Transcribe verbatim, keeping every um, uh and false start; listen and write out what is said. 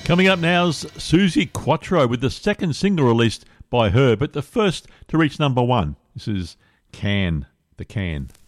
Coming up now is Suzi Quatro with the second single released by her, but the first to reach number one. This is Can, the Can.